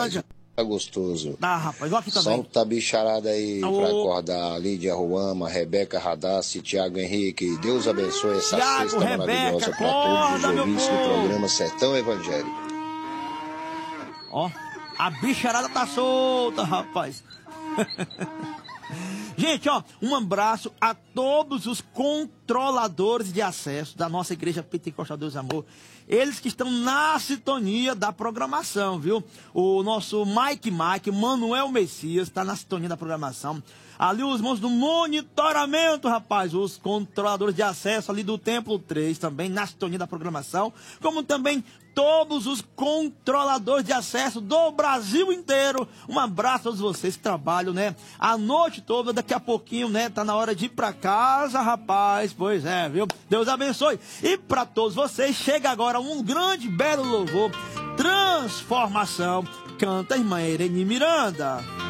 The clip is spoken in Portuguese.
grande. Tá gostoso. Tá, rapaz, igual aqui também. Solta a bicharada aí pra acordar. Lídia Ruama, Rebeca Radassi, Tiago Henrique. Deus abençoe essa Thiago, sexta maravilhosa pra todos os ouvintes do programa Sertão Evangélico. Ó, a bicharada tá solta, rapaz. Gente, ó, um abraço a todos os controladores de acesso da nossa Igreja Pentecostal Deus Amor. Eles que estão na sintonia da programação, viu? O nosso Mike, Manuel Messias, está na sintonia da programação. Ali os irmãos do monitoramento, rapaz, os controladores de acesso ali do Templo 3, também na sintonia da programação, como também todos os controladores de acesso do Brasil inteiro. Um abraço a todos vocês que trabalham, né, a noite toda. Daqui a pouquinho, né, tá na hora de ir pra casa, rapaz. Pois é, viu? Deus abençoe. E para todos vocês, chega agora um grande, belo louvor. Transformação. Canta a irmã Irene Miranda.